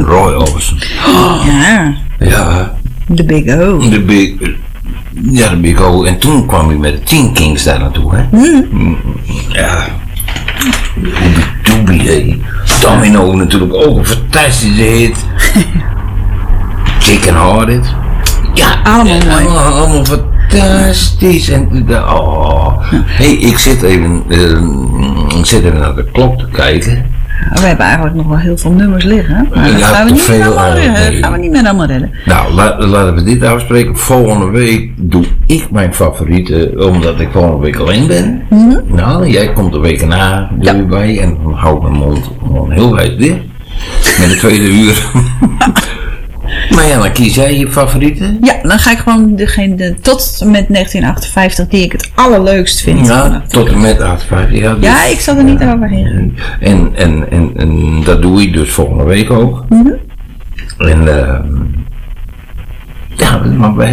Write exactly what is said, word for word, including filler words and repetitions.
Roy Orbison. Oh, ja. Ja. De Big O. De Big... Ja, de Big O. En toen kwam hij met de Teen Kings daar naartoe, hè. Mm. Ja. Oobie Doobie, hé. Domino natuurlijk ook een fantastische hit. Chicken Hearted. Ja, allemaal mooi. Allemaal, allemaal fantastisch. En, oh. Hé, hey, ik zit even, uh, ik zit even naar de klok te kijken. We hebben eigenlijk nog wel heel veel nummers liggen. Maar dat Ja, gaan we, niet veel, allemaal, uh, redden. nee. gaan we niet meer allemaal redden. Nou, la, laten we dit afspreken. Volgende week doe ik mijn favorieten, omdat ik volgende week alleen ben. Mm-hmm. Nou, jij komt de week na ja. bij en dan hou ik mijn mond gewoon heel wijd dicht. Met de tweede uur. Maar ja, dan kies jij je favorieten? Ja, dan ga ik gewoon degene de, tot met negentien achtenvijftig die ik het allerleukst vind. Ja, tot en met achtenvijftig. Ja, dus, ja, ik zal er niet ja. overheen. En, en, en, en dat doe ik dus volgende week ook. Mm-hmm. En uh, ja, maar we